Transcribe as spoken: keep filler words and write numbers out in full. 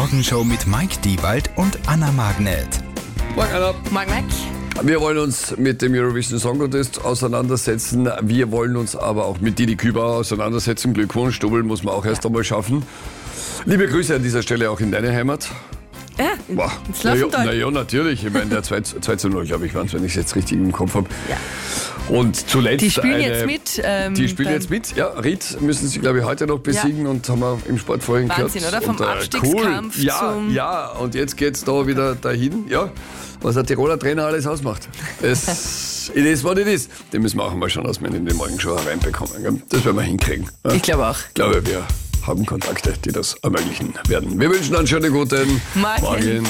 Morgenshow mit Mike Diewald und Anna Magnet. Morgen, Anna. Morgen, Mike. Wir wollen uns mit dem Eurovision Song Contest auseinandersetzen. Wir wollen uns aber auch mit Didi Kübauer auseinandersetzen. Glückwunsch, Double muss man auch erst Ja. einmal schaffen. Liebe Grüße an dieser Stelle auch in deine Heimat. Ja, in, Boah. ins Na ja, Laufental. na ja, natürlich. Ich meine, der zwei zu null, glaube ich, waren es, wenn ich es jetzt richtig im Kopf habe. Ja. Und zuletzt Die spielen eine, jetzt mit. Ähm, Die spielen beim- jetzt mit. Ja, Ried müssen sie, glaube ich, heute noch besiegen und haben wir im Sport vorhin Wahnsinn, gehört. oder? Vom und, äh, Abstiegskampf cool. Ja, zum- ja, und jetzt geht es da wieder dahin. Ja, was ein Tiroler Trainer alles ausmacht. Es it is what it is. Den müssen wir auch mal schauen, dass wir ihn in die Morgenshow reinbekommen. Gell? Das werden wir hinkriegen. Ja? Ich glaube auch. Ich glaube, wir haben Kontakte, die das ermöglichen werden. Wir wünschen einen schönen guten Morgen. Morgen.